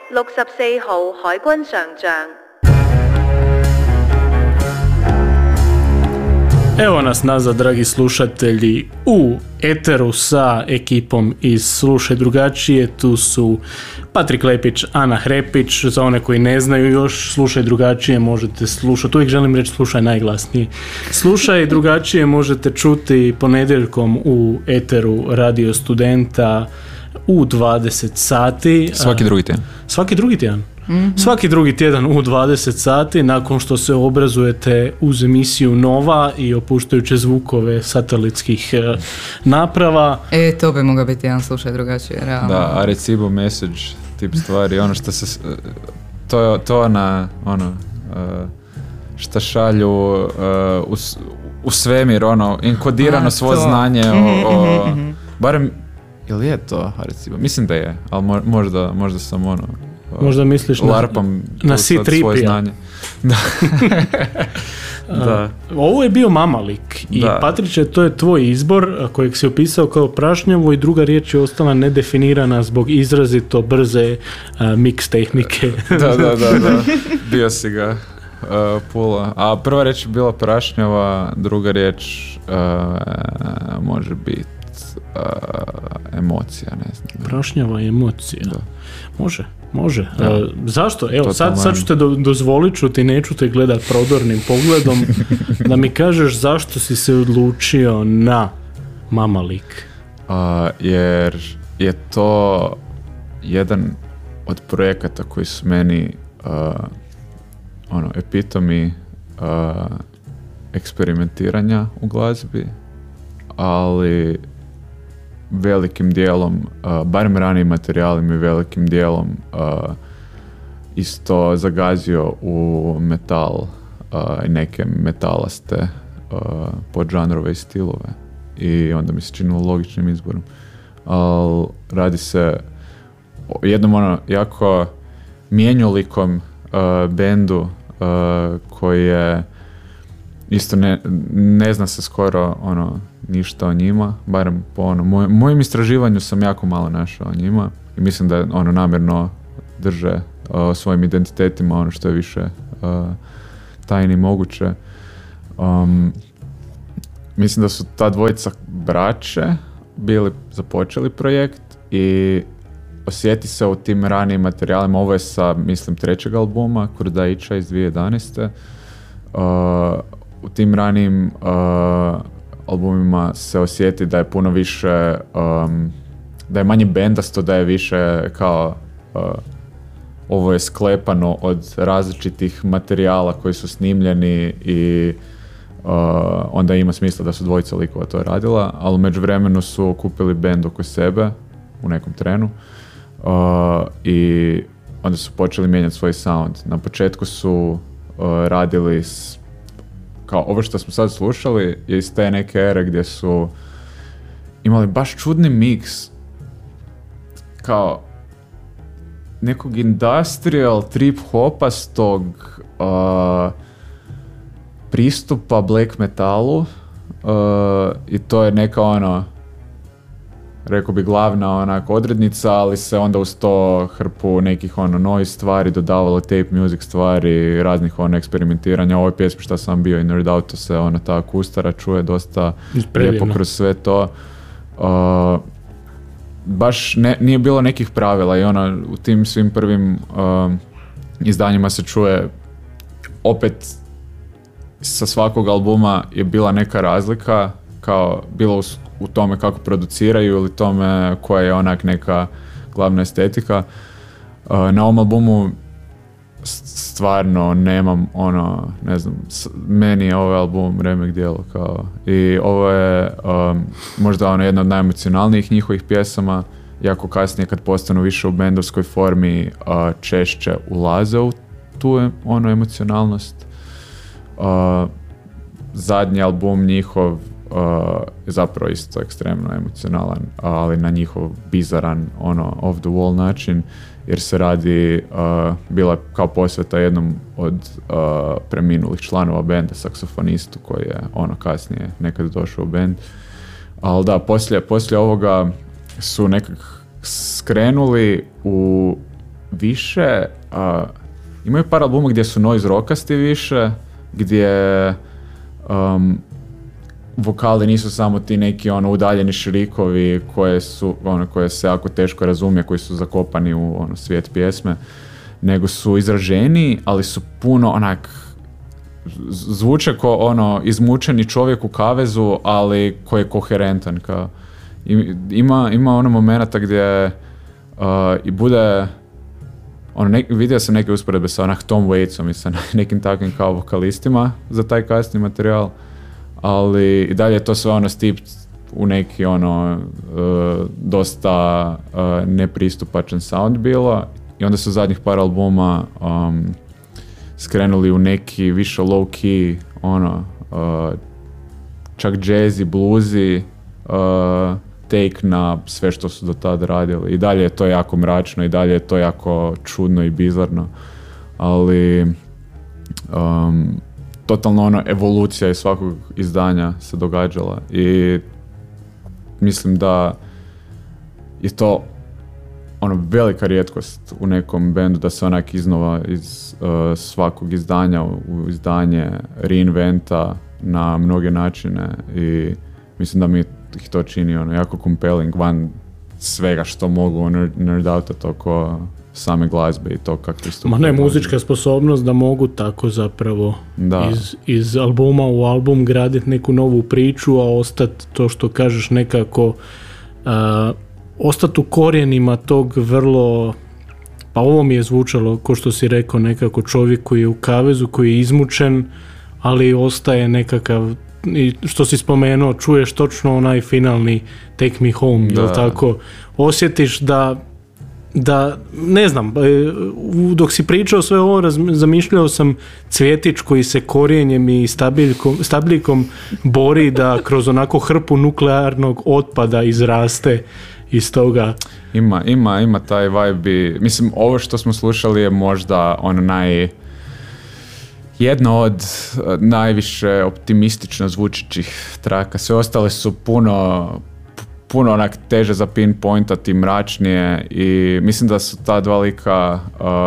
64號海軍上將。 Evo nas nazad, dragi slušatelji, u eteru sa ekipom iz Slušaj drugačije. Tu su Patrik Lepić, Ana Hrepić. Za one koji ne znaju još, Slušaj drugačije možete slušati. Uvijek želim reći slušaj najglasnije. Slušaj drugačije možete čuti ponedjeljkom u eteru Radio Studenta u 20 sati. Svaki drugi tjedan. Svaki drugi tjedan? Mm-hmm. Svaki drugi tjedan u 20 sati nakon što se obrazujete uz emisiju Nova i opuštajuće zvukove satelitskih naprava. To bi mogao biti jedan slušaj drugačije, realno. Da, a recibo message tip stvari, ono što se to na ono što šalju u svemir, ono inkodirano svo znanje o barem, ili je to recibo? Mislim da je, ali možda sam ono možda misliš na C-3PA. Da. Da. Ovo je bio Mamalik i Patriče, to je tvoj izbor kojeg si opisao kao prašnjavo i druga riječ je ostala nedefinirana zbog izrazito brze mix tehnike. Da. Bio si ga pula. A prva riječ je bila prašnjava, druga riječ može biti emocija, ne znam. Prašnjava emocija. Da. Može. Zašto? Evo, sad ću te dozvolit ću ti, neću te gledat prodornim pogledom, da mi kažeš zašto si se odlučio na Mamalik. Jer je to jedan od projekata koji su meni epitomi eksperimentiranja u glazbi, ali velikim dijelom, barem ranijim materijalima i velikim dijelom isto zagazio u metal i neke metalaste podžanrove i stilove. I onda mi se činilo logičnim izborom. Ali radi se o jednom jako mijenjolikom bendu koji je isto ne zna se skoro ništa o njima, barem po mojim istraživanju sam jako malo našao o njima i mislim da namjerno drže svojim identitetima ono što je više tajni moguće. Mislim da su ta dvojica braće započeli projekt i osjeti se u tim ranijim materijalima. Ovo je sa, mislim, 3. albuma Kurdaića iz 2011. U tim ranijim albumima se osjeti da je puno više, da je manje bendasto, da je više kao ovo je sklepano od različitih materijala koji su snimljeni i onda ima smisla da su dvojica likova to radila, ali u međuvremenu su kupili bend oko sebe u nekom trenu i onda su počeli mijenjati svoj sound. Na početku su radili kao ovo što smo sad slušali je iz te neke ere gdje su imali baš čudni miks kao nekog industrial trip hopastog pristupa black metalu i to je neka rekao bi glavna odrednica, ali se onda uz to hrpu nekih noise stvari dodavalo, tape music stvari, raznih eksperimentiranja. Ovoj pjesmi šta sam bio i Nerd Auto se ta akustara čuje dosta lijepo kroz sve to. Baš nije bilo nekih pravila i u tim svim prvim izdanjima se čuje opet sa svakog albuma je bila neka razlika, kao bilo u tome kako produciraju ili tome koja je neka glavna estetika. Na ovom albumu stvarno nemam ne znam, meni je ovaj album remek djelo kao i ovo je možda jedna od najemocionalnijih njihovih pjesama, jako kasnije kad postanu više u bendovskoj formi češće ulaze u tu emocionalnost. Zadnji album njihov je zapravo isto ekstremno emocionalan, ali na njihov bizaran, off the wall način, jer se radi, bila kao posveta jednom od preminulih članova benda, saksofonistu koji je kasnije nekad došao u bend. Ali da, poslije ovoga su nekak skrenuli u više, imaju par albuma gdje su noise rockasti više, gdje vokali nisu samo ti neki udaljeni šrikovi koje se jako teško razumije, koji su zakopani u svijet pjesme, nego su izraženi, ali su puno onak zvuče ko izmučeni čovjek u kavezu, ali koji je koherentan. Ima momenata gdje i bude vidio sam neke usporedbe sa Tom Waitsom i sa nekim takvim kao vokalistima za taj kasni materijal, ali i dalje je to sve stip u neki dosta nepristupačan sound bilo, i onda su zadnjih par albuma skrenuli u neki više low key, čak jazzy, bluesy take na sve što su do tada radili. I dalje je to jako mračno, i dalje je to jako čudno i bizarno, ali totalno evolucija iz svakog izdanja se događala, i mislim da je to velika rijetkost u nekom bendu da se onak iznova iz svakog izdanja u izdanje reinventa na mnoge načine, i mislim da mi ih to čini jako compelling van svega što mogu nerd outat oko same glazbe i to kako isto. Ma ne, muzička sposobnost da mogu tako zapravo iz albuma u album graditi neku novu priču, a ostati to što kažeš nekako ostati u korijenima tog vrlo, pa ovo mi je zvučalo ko što si rekao, nekako čovjek koji je u kavezu, koji je izmučen, ali ostaje nekakav, i što si spomenuo, čuješ točno onaj finalni Take Me Home, jel tako? Osjetiš da, ne znam, dok si pričao sve ovo, zamišljao sam cvjetić koji se korijenjem i stabiljkom bori da kroz onako hrpu nuklearnog otpada izraste iz toga. Ima taj vibe. Mislim, ovo što smo slušali je možda jedna od najviše optimistično zvučićih traka. Sve ostale su puno onak teže za pinpointati, mračnije, i mislim da su ta dva lika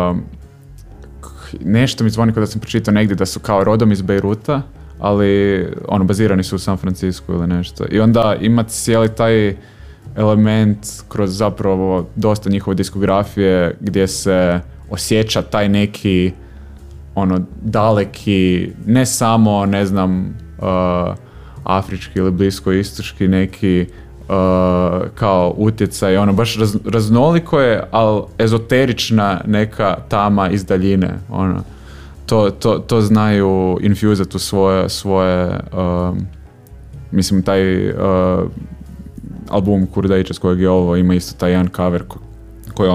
nešto mi zvoni kao da sam pročitao negdje da su kao rodom iz Bejruta, ali bazirani su u San Francisku ili nešto. I onda ima cijeli taj element kroz zapravo dosta njihove diskografije gdje se osjeća taj neki daleki, ne samo, ne znam, afrički ili bliskoistočki neki kao utjecaj, baš raznoliko je, ali ezoterična neka tama iz daljine, to znaju infuzat u svoje mislim, taj album Kurdajića s kojeg je ovo, ima isto taj jedan cover koji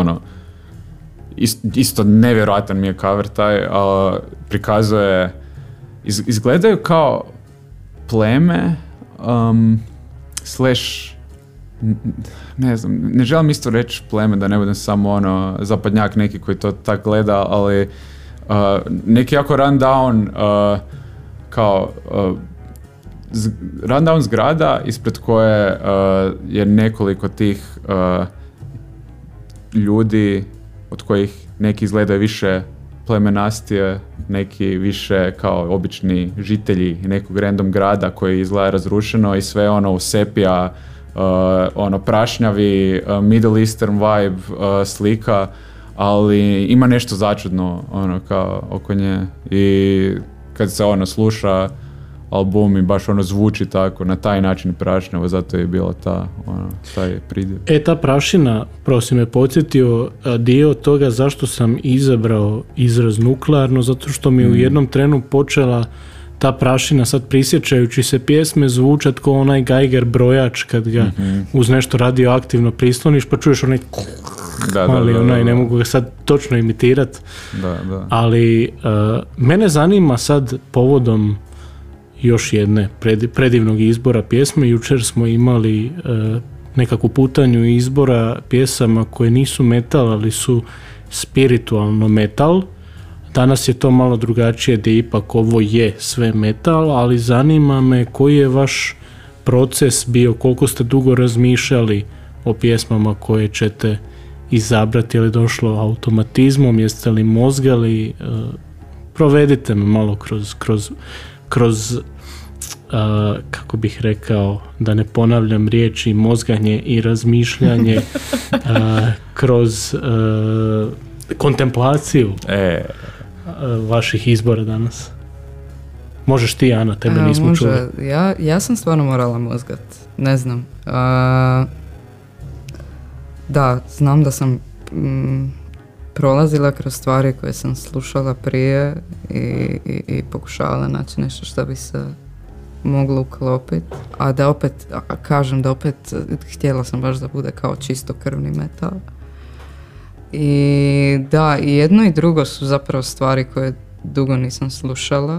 isto nevjerojatan mi je cover taj, prikazuje, izgledaju kao pleme slash, ne znam, ne želim isto reći pleme da ne budem samo zapadnjak neki koji to tak gleda, ali neki jako rundown kao rundown zgrada ispred koje je nekoliko tih ljudi od kojih neki izgledaju više plemenastije, neki više kao obični žitelji nekog random grada koji izgleda razrušeno, i sve u sepija, prašnjavi, Middle Eastern vibe slika, ali ima nešto začudno kao oko nje, i kad se sluša album i baš zvuči tako, na taj način prašnjavo, zato je bila taj pridjev. Ta prašina, prosim me podsjetio, dio toga zašto sam izabrao izraz nuklearno, zato što mi u jednom trenu počela ta prašina, sad prisjećajući se pjesme, zvučat kao onaj Geiger brojač kad ga uz nešto radioaktivno prisloniš, pa čuješ onaj ne mogu ga sad točno imitirati, ali mene zanima sad povodom još jedne predivnog izbora pjesme. Jučer smo imali nekakvu putanju izbora pjesama koje nisu metal, ali su spiritualno metal. Danas je to malo drugačije, gdje ipak ovo je sve metal, ali zanima me koji je vaš proces bio, koliko ste dugo razmišljali o pjesmama koje ćete izabrati, je li došlo automatizmom, jeste li mozgali, provedite me malo kroz kako bih rekao, da ne ponavljam riječi, mozganje i razmišljanje, kroz kontemplaciju vaših izbora danas. Možeš ti, Ana, tebe nismo čuli. Ja sam stvarno morala mozgat, ne znam. Da, znam da sam prolazila kroz stvari koje sam slušala prije i pokušavala naći nešto što bi se moglo uklopiti, a da opet, kažem da opet htjela sam baš da bude kao čisto krvni metal. I da, i jedno i drugo su zapravo stvari koje dugo nisam slušala.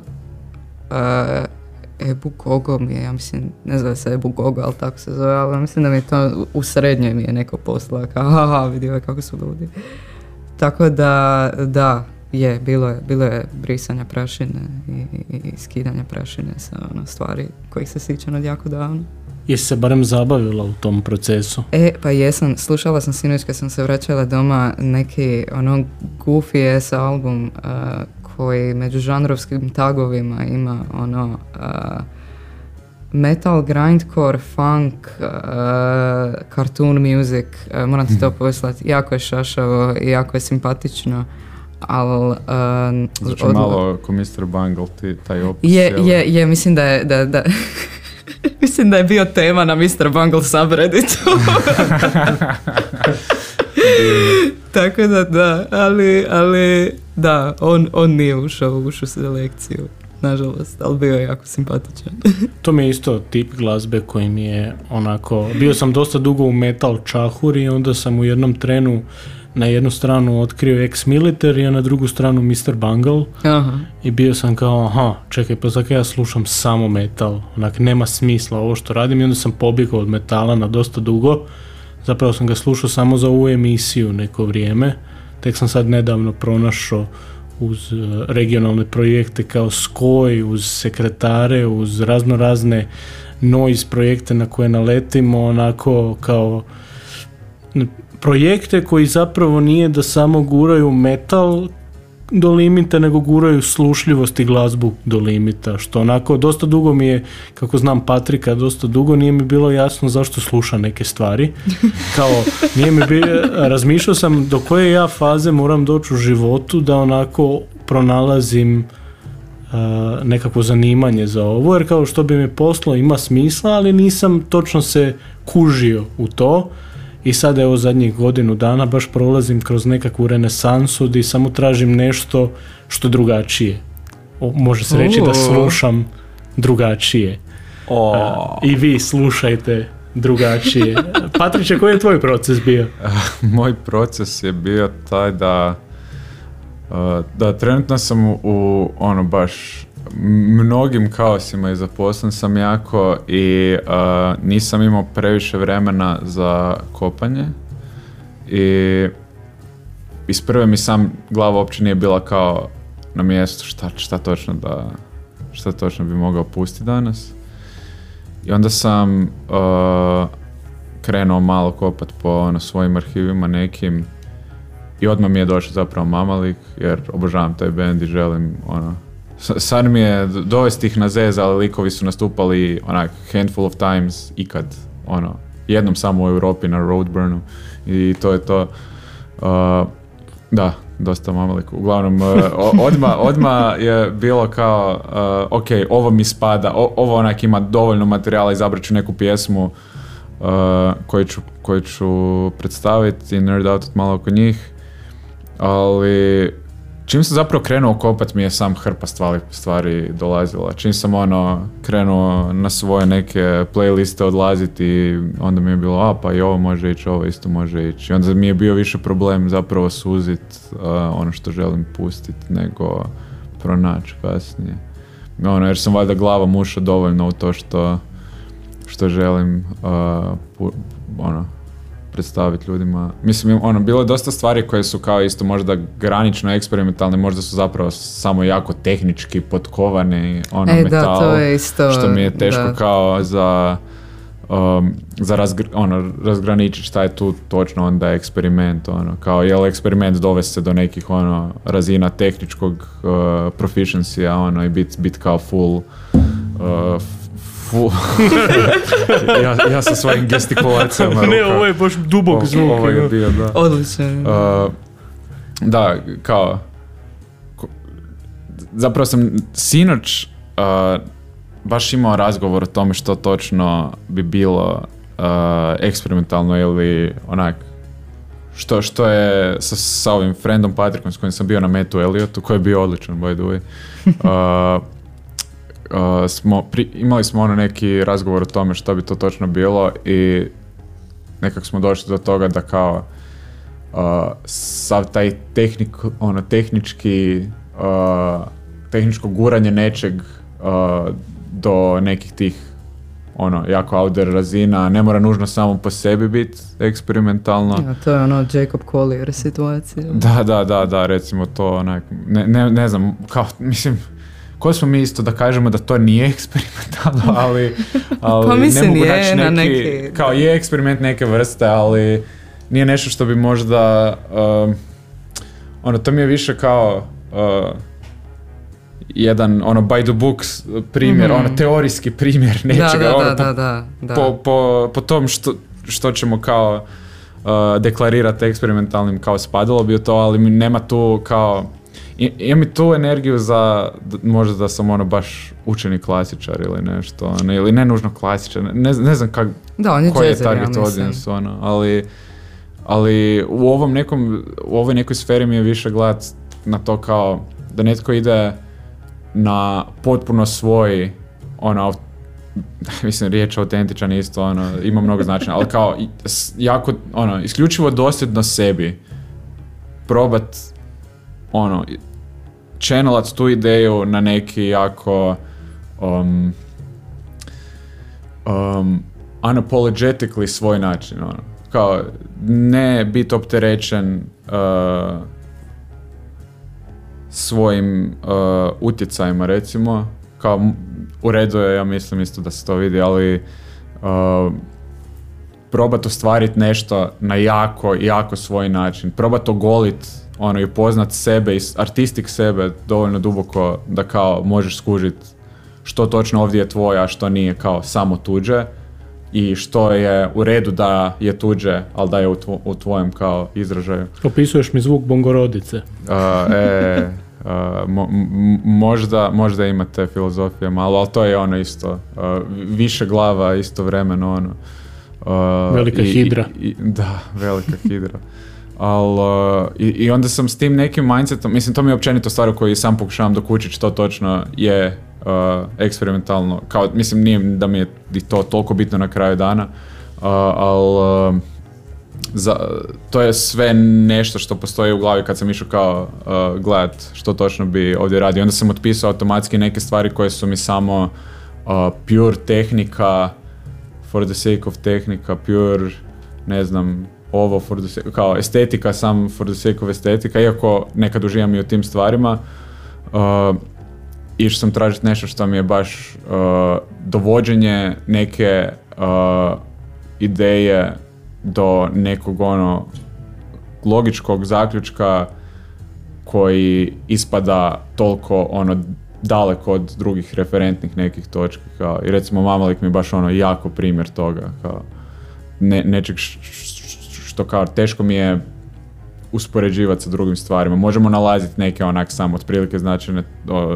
Ebu Gogo mi je, ja mislim, ne zove se Ebu Gogo, ali tako se zove, ali mislim da mi je to u srednjoj mi je neko poslao, kao haha, vidio je kako su ludi. Tako da, bilo je brisanja prašine i skidanja prašine sa stvari kojih se sjećam od jako davno. Jesi se barem zabavila u tom procesu? Pa jesam, slušala sam sinoć kad sam se vraćala doma neki goofy ass album koji među žanrovskim tagovima ima metal, grindcore, funk, cartoon music, moram ti to poslati, jako je šašavo i jako je simpatično, ali... Znači malo ko Mr. Bungle, taj opis. Je, mislim da je... Mislim da je bio tema na Mr. Bungle subredditu. Tako da, ali da, on nije ušao u selekciju, nažalost, ali bio je jako simpatičan. To mi je isto tip glazbe koji mi je onako, bio sam dosta dugo u metal čahuri i onda sam u jednom trenu na jednu stranu otkrio Ex-Military, a na drugu stranu Mr. Bungle. Aha. I bio sam kao, čekaj, pa zakaj ja slušam samo metal, onak nema smisla ovo što radim, i onda sam pobjegao od metala na dosta dugo. Zapravo sam ga slušao samo za ovu emisiju neko vrijeme, tek sam sad nedavno pronašao uz regionalne projekte kao Skoj, uz sekretare, uz razne noise projekte na koje naletimo, onako kao projekte koji zapravo nije da samo guraju metal do limita, nego guraju slušljivost i glazbu do limita, što onako dosta dugo mi je, kako znam Patrika, dosta dugo nije mi bilo jasno zašto sluša neke stvari. Kao, razmišljao sam do koje ja faze moram doći u životu da onako pronalazim nekako zanimanje za ovo, jer kao što bi mi poslo ima smisla, ali nisam točno se kužio u to. I sad evo zadnjih godinu dana baš prolazim kroz nekakvu renesansu gdje samo tražim nešto što je drugačije. Može se reći da slušam drugačije. I vi slušajte drugačije. Patriče, koji je tvoj proces bio? Moj proces je bio taj da trenutno sam u baš mnogim kaosima i zaposlen sam jako i nisam imao previše vremena za kopanje i iz prve mi sam glava uopće nije bila kao na mjestu šta točno bi mogao pustiti danas. I onda sam krenuo malo kopat po svojim arhivima nekim i odmah mi je došao zapravo Mamalik, jer obožavam taj band i želim sad mi je dovesti ih na zez, ali likovi su nastupali handful of times ikad, jednom samo u Europi na Roadburnu i to je to. Da, dosta Mamalik. Uglavnom, odmah je bilo kao, ok, ovo mi spada, ovo ima dovoljno materijala, izabrat ću neku pjesmu koju ću predstaviti i nerd out malo oko njih, ali čim sam zapravo krenuo kopat mi je sam hrpa stvari dolazila. Čim sam krenuo na svoje neke playliste odlaziti, onda mi je bilo, pa i ovo može ići, ovo isto može ići. I onda mi je bio više problem zapravo suzit ono što želim pustiti nego pronaći kasnije. Jer sam valjda glavom ušao dovoljno u to što želim predstaviti ljudima. Mislim, bilo je dosta stvari koje su kao isto možda granično eksperimentalne, možda su zapravo samo jako tehnički potkovane, metal, da, to je isto, što mi je teško kao za razgraničiti šta je tu točno onda eksperiment, kao je li eksperiment dovesti se do nekih razina tehničkog proficiency-a i bit kao full ja sa svojim gestikulacijama ne, ovo je baš dubok zvuk. Ovo je bio, da. Odličan. Da, kao zapravo sam sinoć baš imao razgovor o tome što točno bi bilo eksperimentalno ili onak što je sa ovim friendom Patrikom s kojim sam bio na Metu Elliotu, koji je bio odličan, by the way. Imali smo neki razgovor o tome što bi to točno bilo i nekako smo došli do toga da kao sav taj tehničko guranje nečeg do nekih tih jako outer razina, ne mora nužno samo po sebi biti eksperimentalno. Ja, to je Jacob Collier situacija. Da, recimo to onak, ne znam, kao, mislim, ko smo mi isto da kažemo da to nije eksperimentalno, ali pa mislim, ne mogu je naći neki, kao je eksperiment neke vrste, ali nije nešto što bi možda, to mi je više kao jedan by the books primjer, teorijski primjer nečega, da. Po tom što ćemo kao deklarirati eksperimentalnim, kao spadalo bi u to, ali nema tu kao, imam mi tu energiju za, možda da sam baš učeni klasičar ili nešto, ili ne nužno klasičar, ne znam koji je target audience, ali u ovoj nekoj sferi mi je više gledat na to kao da netko ide na potpuno svoj, mislim, riječ autentičan isto, ima mnogo značenja, ali kao jako, isključivo dosljedno sebi probat, channelat tu ideju na neki jako unapologetically svoj način, kao ne biti opterećen svojim utjecajima, recimo, kao u redu je, ja mislim isto da se to vidi, ali probat ostvariti nešto na jako svoj način, probat ogolit i upoznat sebe i artistik sebe dovoljno duboko da kao možeš skužiti što točno ovdje je tvoje, a što nije kao samo tuđe i što je u redu da je tuđe, ali da je u tvojem kao izražaju. Opisuješ mi zvuk bongorodice. Možda imate filozofije malo, ali to je isto, više glava istovremeno velika hidra. Da, velika hidra. I onda sam s tim nekim mindsetom, mislim, to mi je općenito stvar u kojoj sam pokušavam dokučiti što točno je eksperimentalno, kao, mislim, nije da mi je to toliko bitno na kraju dana, ali to je sve nešto što postoji u glavi kad sam išao kao gledat što točno bi ovdje radio. Onda sam otpisao automatski neke stvari koje su mi samo pure tehnika, for the sake of tehnika, pure, ne znam, ovo for the sake, kao estetika, sam for the sake of estetika, iako nekad uživam i u tim stvarima. Išao sam tražiti nešto što mi je baš dovođenje neke ideje do nekog logičkog zaključka koji ispada toliko daleko od drugih referentnih nekih točki. Kao, i recimo Mamalik mi je baš jako primjer toga. Kao, nečeg što kao teško mi je uspoređivati sa drugim stvarima. Možemo nalaziti neke samo otprilike značajne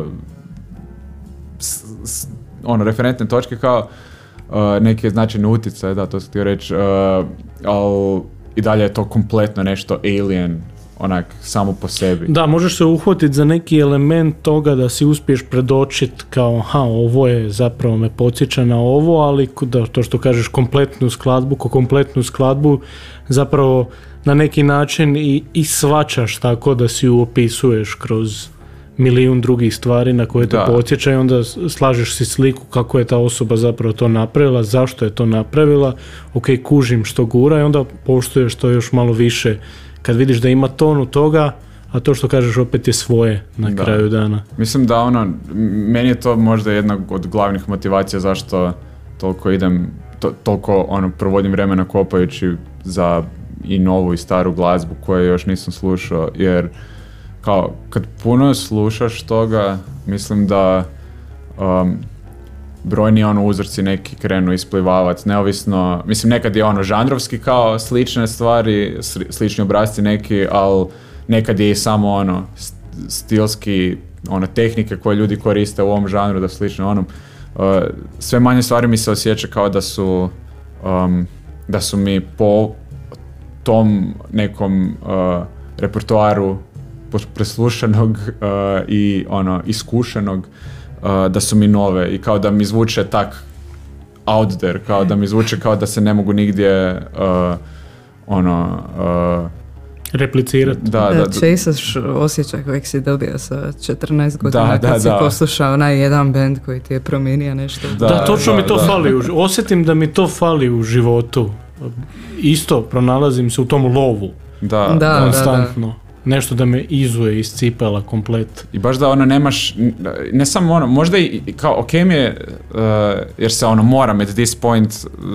referentne točke kao neke značajne utjecaje, da, to sam htio reći, ali i dalje je to kompletno nešto alien, samo po sebi. Da, možeš se uhvatiti za neki element toga da si uspiješ predočiti kao, ovo je zapravo me podsjeća na ovo, ali da, to što kažeš kompletnu skladbu, zapravo na neki način i shvaćaš tako da si ju opisuješ kroz milijun drugih stvari na koje te podsjeća i onda slažeš si sliku kako je ta osoba zapravo to napravila, zašto je to napravila, kužim što gura i onda poštuješ to još malo više kad vidiš da ima tonu toga, a to što kažeš opet je svoje na kraju dana. Mislim da meni je to možda jedna od glavnih motivacija zašto toliko idem toliko ono, provodim vremena kopajući za i novu i staru glazbu koju još nisam slušao, jer kao kad puno slušaš toga, mislim da brojni ono uzorci neki krenu isplivavati, neovisno, mislim nekad je ono žanrovski kao slične stvari, slični obrasci neki, ali nekad je i samo ono stilski, ono tehnike koje ljudi koriste u ovom žanru da slično onom. Sve manje stvari mi se osjeća kao da su mi po tom nekom repertoaru preslušanog i ono iskušenog, da su mi nove i kao da mi zvuče tak out there, kao da mi zvuče kao da se ne mogu nigdje replicirati. Da, česaš osjećaj kojeg si dobio sa 14 godina kad si poslušao onaj jedan band koji ti je promijenio nešto. Da, točno mi to fali. Osjetim da mi to fali u životu. Isto pronalazim se u tom lovu. Konstantno. Nešto da me izuje iz cipela komplet. I baš da ono nemaš, ne samo ono, možda i kao ok mi je, jer se ono moram at this point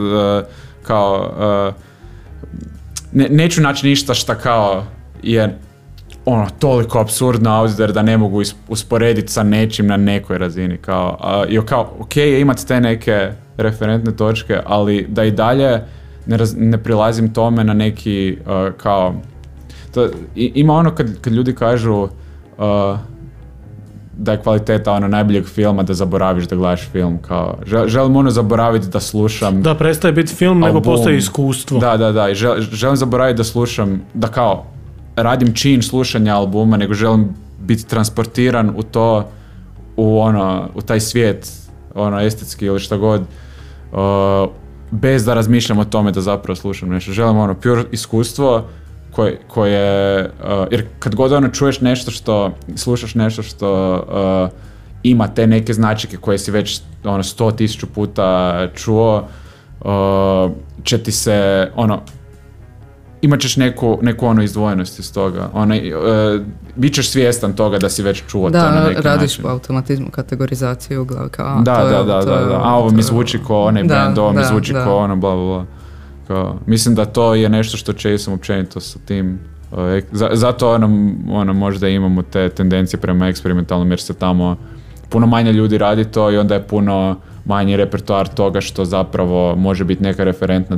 kao neću naći ništa šta kao je ono toliko apsurdno out there da ne mogu usporediti sa nečim na nekoj razini kao, i kao ok je imati te neke referentne točke, ali da i dalje ne prilazim tome na neki kao ima ono kad ljudi kažu da je kvaliteta ono najboljeg filma da zaboraviš da gledaš film, kao želim ono zaboraviti da slušam. Da, prestaje biti film nego postaje iskustvo. Da, i želim zaboraviti da slušam, da kao radim čin slušanja albuma, nego želim biti transportiran u to, u taj svijet, estetski ili šta god, bez da razmišljam o tome da zapravo slušam nešto. Želim pure iskustvo koje, jer kad god čuješ nešto slušaš nešto što ima te neke značajke koje si već 100,000 puta čuo, će ti se imat ćeš neku izdvojenost iz toga. Bit ćeš svjestan toga da si već čuo to na neki način. Da, radiš po automatizmu kategorizaciju u glavi kao Da. A ovo mi zvuči ko onaj band, ovo mi zvuči ko ono bla bla bla. Mislim da to je nešto što Chaseom općenito sa tim, zato možda imamo te tendencije prema eksperimentalnom, jer se tamo puno manje ljudi radi to i onda je puno manji repertoar toga što zapravo može biti neka referentna